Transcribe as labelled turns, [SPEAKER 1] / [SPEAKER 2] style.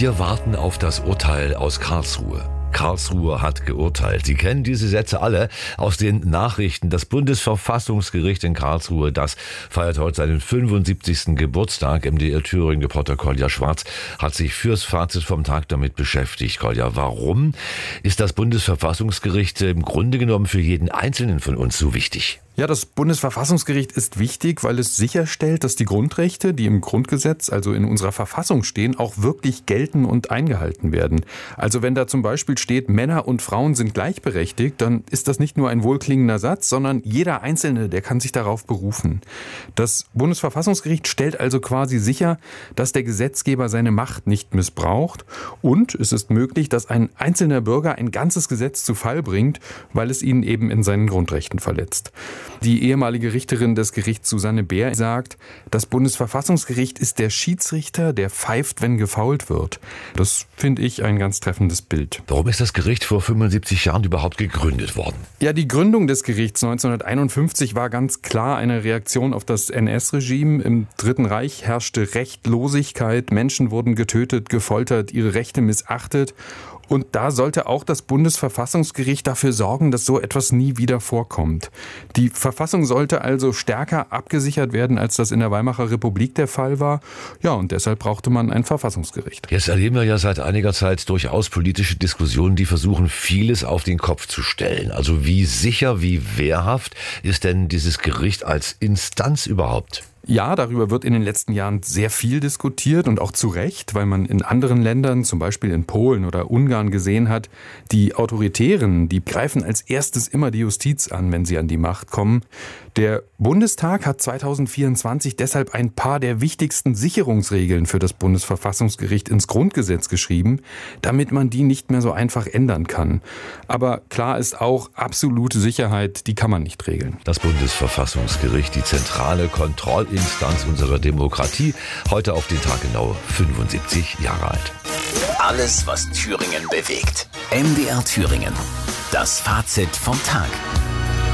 [SPEAKER 1] Wir warten auf das Urteil aus Karlsruhe. Karlsruhe hat geurteilt. Sie kennen diese Sätze alle aus den Nachrichten. Das Bundesverfassungsgericht in Karlsruhe, das feiert heute seinen 75. Geburtstag. MDR Thüringen-Reporter Kolja Schwarz hat sich fürs Fazit vom Tag damit beschäftigt. Kolja, warum ist das Bundesverfassungsgericht im Grunde genommen für jeden Einzelnen von uns so wichtig?
[SPEAKER 2] Ja, das Bundesverfassungsgericht ist wichtig, weil es sicherstellt, dass die Grundrechte, die im Grundgesetz, also in unserer Verfassung stehen, auch wirklich gelten und eingehalten werden. Also wenn da zum Beispiel steht, Männer und Frauen sind gleichberechtigt, dann ist das nicht nur ein wohlklingender Satz, sondern jeder Einzelne, der kann sich darauf berufen. Das Bundesverfassungsgericht stellt also quasi sicher, dass der Gesetzgeber seine Macht nicht missbraucht, und es ist möglich, dass ein einzelner Bürger ein ganzes Gesetz zu Fall bringt, weil es ihn eben in seinen Grundrechten verletzt. Die ehemalige Richterin des Gerichts Susanne Bär sagt, das Bundesverfassungsgericht ist der Schiedsrichter, der pfeift, wenn gefoult wird. Das finde ich ein ganz treffendes Bild.
[SPEAKER 1] Warum ist das Gericht vor 75 Jahren überhaupt gegründet worden?
[SPEAKER 2] Ja, die Gründung des Gerichts 1951 war ganz klar eine Reaktion auf das NS-Regime. Im Dritten Reich herrschte Rechtlosigkeit, Menschen wurden getötet, gefoltert, ihre Rechte missachtet. Und da sollte auch das Bundesverfassungsgericht dafür sorgen, dass so etwas nie wieder vorkommt. Die Verfassung sollte also stärker abgesichert werden, als das in der Weimarer Republik der Fall war. Ja, und deshalb brauchte man ein Verfassungsgericht.
[SPEAKER 1] Jetzt erleben wir ja seit einiger Zeit durchaus politische Diskussionen, die versuchen, vieles auf den Kopf zu stellen. Also wie sicher, wie wehrhaft ist denn dieses Gericht als Instanz überhaupt?
[SPEAKER 2] Ja, darüber wird in den letzten Jahren sehr viel diskutiert, und auch zu Recht, weil man in anderen Ländern, zum Beispiel in Polen oder Ungarn, gesehen hat, die Autoritären, die greifen als erstes immer die Justiz an, wenn sie an die Macht kommen. Der Bundestag hat 2024 deshalb ein paar der wichtigsten Sicherungsregeln für das Bundesverfassungsgericht ins Grundgesetz geschrieben, damit man die nicht mehr so einfach ändern kann. Aber klar ist auch, absolute Sicherheit, die kann man nicht regeln.
[SPEAKER 1] Das Bundesverfassungsgericht, die zentrale Kontrollinstanz unserer Demokratie, heute auf den Tag genau 75 Jahre alt.
[SPEAKER 3] Alles, was Thüringen bewegt. MDR Thüringen. Das Fazit vom Tag.